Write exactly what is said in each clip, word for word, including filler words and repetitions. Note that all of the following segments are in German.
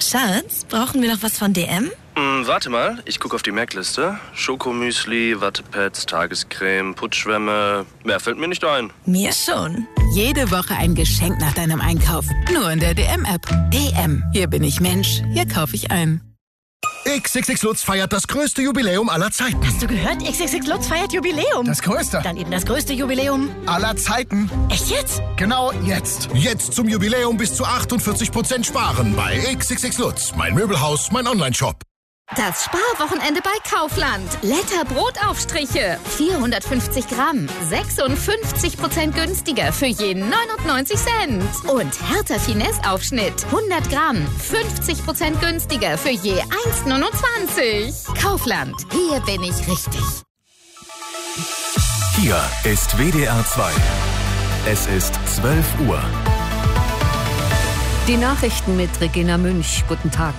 Schatz, brauchen wir noch was von D M? Hm, warte mal, ich gucke auf die Merkliste. Schokomüsli, Wattepads, Tagescreme, Putzschwämme. Mehr fällt mir nicht ein. Mir schon. Jede Woche ein Geschenk nach deinem Einkauf. Nur in der D M-App. D M. Hier bin ich Mensch. Hier kaufe ich ein. X X X Lutz feiert das größte Jubiläum aller Zeiten. Hast du gehört? X X X Lutz feiert Jubiläum. Das größte. Dann eben das größte Jubiläum aller Zeiten. Echt jetzt? Genau jetzt. Jetzt zum Jubiläum bis zu achtundvierzig Prozent sparen bei X X X Lutz. Mein Möbelhaus, mein Onlineshop. Das Sparwochenende bei Kaufland. Letter Brotaufstriche. vierhundertfünfzig Gramm. sechsundfünfzig Prozent günstiger für je neunundneunzig Cent. Und Hertha Finesse Aufschnitt. hundert Gramm. fünfzig Prozent günstiger für je eins neunundzwanzig. Kaufland. Hier bin ich richtig. Hier ist W D R zwei. Es ist zwölf Uhr. Die Nachrichten mit Regina Münch. Guten Tag.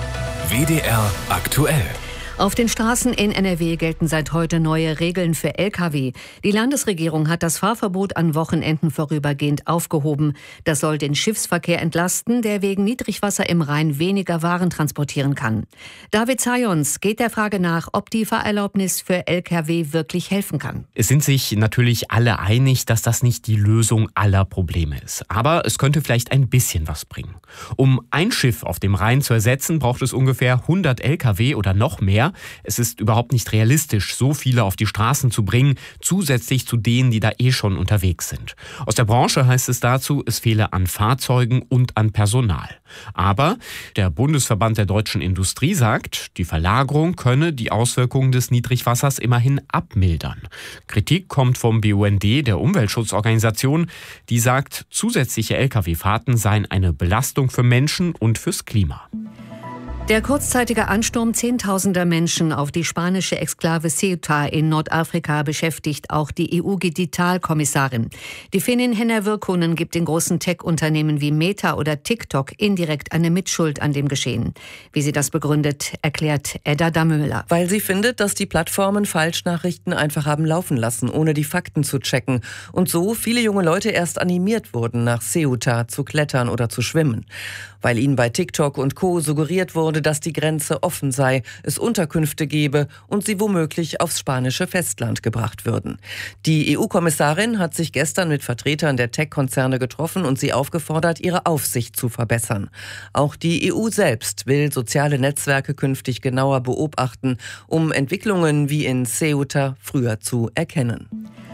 W D R aktuell. Auf den Straßen in N R W gelten seit heute neue Regeln für L K W. Die Landesregierung hat das Fahrverbot an Wochenenden vorübergehend aufgehoben. Das soll den Schiffsverkehr entlasten, der wegen Niedrigwasser im Rhein weniger Waren transportieren kann. David Zajons geht der Frage nach, ob die Fahrerlaubnis für L K W wirklich helfen kann. Es sind sich natürlich alle einig, dass das nicht die Lösung aller Probleme ist. Aber es könnte vielleicht ein bisschen was bringen. Um ein Schiff auf dem Rhein zu ersetzen, braucht es ungefähr hundert L K W oder noch mehr. Es ist überhaupt nicht realistisch, so viele auf die Straßen zu bringen, zusätzlich zu denen, die da eh schon unterwegs sind. Aus der Branche heißt es dazu, es fehle an Fahrzeugen und an Personal. Aber der Bundesverband der deutschen Industrie sagt, die Verlagerung könne die Auswirkungen des Niedrigwassers immerhin abmildern. Kritik kommt vom B U N D, der Umweltschutzorganisation, die sagt, zusätzliche L K W-Fahrten seien eine Belastung für Menschen und fürs Klima. Der kurzzeitige Ansturm zehntausender Menschen auf die spanische Exklave Ceuta in Nordafrika beschäftigt auch die E U-Digitalkommissarin. Die Finnin Henna Virkkunen gibt den großen Tech-Unternehmen wie Meta oder TikTok indirekt eine Mitschuld an dem Geschehen. Wie sie das begründet, erklärt Edda Damöhler. Weil sie findet, dass die Plattformen Falschnachrichten einfach haben laufen lassen, ohne die Fakten zu checken. Und so viele junge Leute erst animiert wurden, nach Ceuta zu klettern oder zu schwimmen. Weil ihnen bei TikTok und Co. suggeriert wurde, dass die Grenze offen sei, es Unterkünfte gebe und sie womöglich aufs spanische Festland gebracht würden. Die E U-Kommissarin hat sich gestern mit Vertretern der Tech-Konzerne getroffen und sie aufgefordert, ihre Aufsicht zu verbessern. Auch die E U selbst will soziale Netzwerke künftig genauer beobachten, um Entwicklungen wie in Ceuta früher zu erkennen.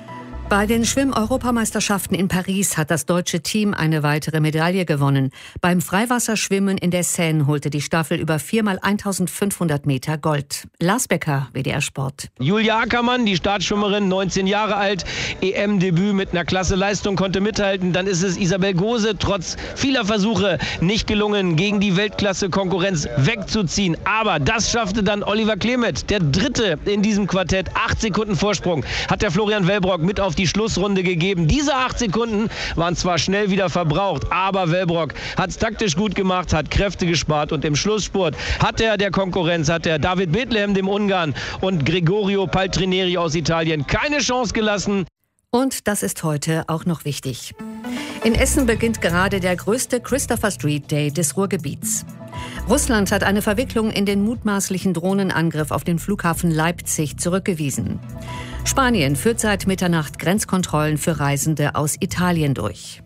Bei den Schwimm-Europameisterschaften in Paris hat das deutsche Team eine weitere Medaille gewonnen. Beim Freiwasserschwimmen in der Seine holte die Staffel über viermal eintausendfünfhundert Meter Gold. Lars Becker, W D R Sport. Julia Ackermann, die Startschwimmerin, neunzehn Jahre alt, E M-Debüt mit einer klasse Leistung, konnte mithalten. Dann ist es Isabel Gose trotz vieler Versuche nicht gelungen, gegen die Weltklasse-Konkurrenz wegzuziehen. Aber das schaffte dann Oliver Klemet, der Dritte in diesem Quartett. Acht Sekunden Vorsprung hat der Florian Wellbrock mit auf die Schlussrunde gegeben. Diese acht Sekunden waren zwar schnell wieder verbraucht, aber Wellbrock hat es taktisch gut gemacht, hat Kräfte gespart und im Schlussspurt hat er der Konkurrenz, hat er David Bethlehem, dem Ungarn, und Gregorio Paltrineri aus Italien keine Chance gelassen. Und das ist heute auch noch wichtig. In Essen beginnt gerade der größte Christopher Street Day des Ruhrgebiets. Russland hat eine Verwicklung in den mutmaßlichen Drohnenangriff auf den Flughafen Leipzig zurückgewiesen. Spanien führt seit Mitternacht Grenzkontrollen für Reisende aus Italien durch.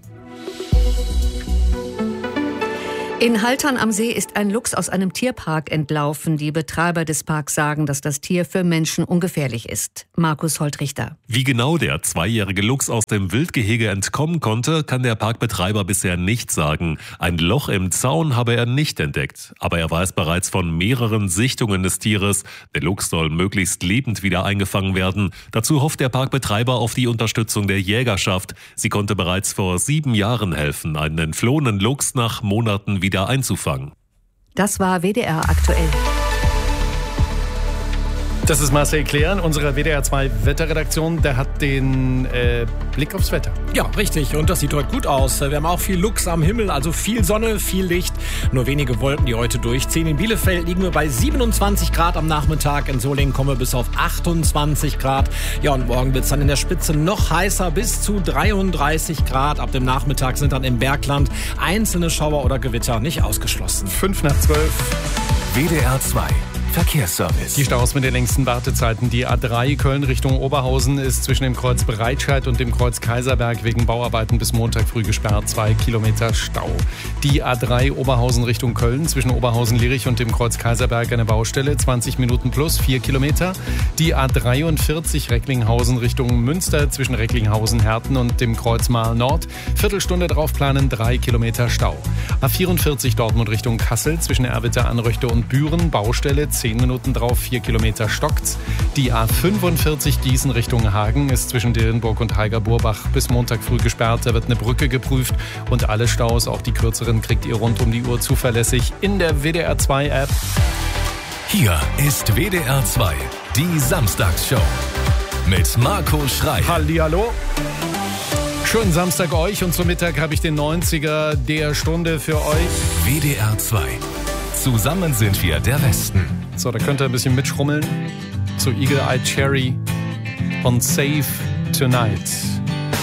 In Haltern am See ist ein Luchs aus einem Tierpark entlaufen. Die Betreiber des Parks sagen, dass das Tier für Menschen ungefährlich ist. Markus Holtrichter. Wie genau der zweijährige Luchs aus dem Wildgehege entkommen konnte, kann der Parkbetreiber bisher nicht sagen. Ein Loch im Zaun habe er nicht entdeckt. Aber er weiß bereits von mehreren Sichtungen des Tieres. Der Luchs soll möglichst lebend wieder eingefangen werden. Dazu hofft der Parkbetreiber auf die Unterstützung der Jägerschaft. Sie konnte bereits vor sieben Jahren helfen, einen entflohenen Luchs nach Monaten wieder einzufangen. Das war W D R aktuell. Das ist Marcel Klären, unsere W D R zwei Wetterredaktion. Der hat den äh, Blick aufs Wetter. Ja, richtig. Und das sieht heute gut aus. Wir haben auch viel Lux am Himmel, also viel Sonne, viel Licht. Nur wenige Wolken, die heute durchziehen. In Bielefeld liegen wir bei siebenundzwanzig Grad am Nachmittag. In Solingen kommen wir bis auf achtundzwanzig Grad. Ja, und morgen wird es dann in der Spitze noch heißer, bis zu dreiunddreißig Grad. Ab dem Nachmittag sind dann im Bergland einzelne Schauer oder Gewitter nicht ausgeschlossen. Fünf nach zwölf. W D R zwei Verkehrsservice. Die Staus mit den längsten Wartezeiten. Die A drei Köln Richtung Oberhausen ist zwischen dem Kreuz Breitscheid und dem Kreuz Kaiserberg wegen Bauarbeiten bis Montag früh gesperrt. Zwei Kilometer Stau. Die A drei Oberhausen Richtung Köln zwischen Oberhausen-Lierich und dem Kreuz Kaiserberg eine Baustelle. zwanzig Minuten plus, vier Kilometer. Die A dreiundvierzig Recklinghausen Richtung Münster zwischen Recklinghausen-Herten und dem Kreuz Mahl Nord. Viertelstunde draufplanen, drei Kilometer Stau. A vierundvierzig Dortmund Richtung Kassel zwischen Erwitter, Anröchte und Büren. Baustelle, zehn Minuten drauf, vier Kilometer stockt's. Die A fünfundvierzig Gießen Richtung Hagen ist zwischen Dillenburg und Heiger-Burbach bis Montag früh gesperrt. Da wird eine Brücke geprüft und alle Staus, auch die kürzeren, kriegt ihr rund um die Uhr zuverlässig in der W D R zwei App. Hier ist W D R zwei, die Samstagsshow mit Marco Schreier. Hallihallo. Schönen Samstag euch und zum Mittag habe ich den neunziger der Stunde für euch. W D R zwei. Zusammen sind wir der Westen. So, da könnt ihr ein bisschen mitschrummeln. Zu Eagle Eye Cherry und Save Tonight.